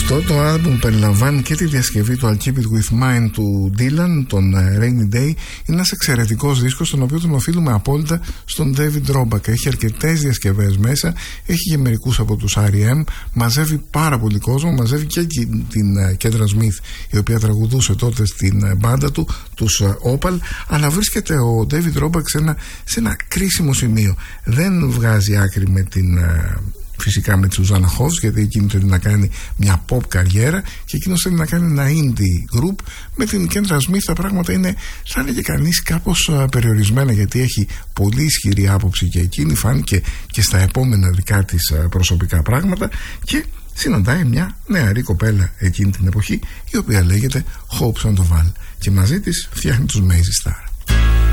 Αυτό το άλμπουμ περιλαμβάνει και τη διασκευή του I'll Keep It With Mine του Dylan, τον Rainy Day. Είναι ένας εξαιρετικός δίσκος, τον οποίο τον οφείλουμε απόλυτα στον David Roebuck. Έχει αρκετές διασκευές μέσα, έχει και μερικούς από τους R.E.M., μαζεύει πάρα πολύ κόσμο, μαζεύει και την Kendra Smith, η οποία τραγουδούσε τότε στην μπάντα του, τους Opal, αλλά βρίσκεται ο David Roebuck σε ένα κρίσιμο σημείο. Δεν βγάζει άκρη με την... φυσικά με τη Σουζάννα Χόβς, γιατί εκείνη θέλει να κάνει μια pop καριέρα και εκείνος θέλει να κάνει ένα indie group. Με την Kendra Smith τα πράγματα είναι, θα έλεγε κανείς, κάπως περιορισμένα, γιατί έχει πολύ ισχυρή άποψη και εκείνη, φάνηκε και στα επόμενα δικά της προσωπικά πράγματα, και συναντάει μια νεαρή κοπέλα εκείνη την εποχή, η οποία λέγεται Hope Sandoval, και μαζί της φτιάχνει τους Maisy Star.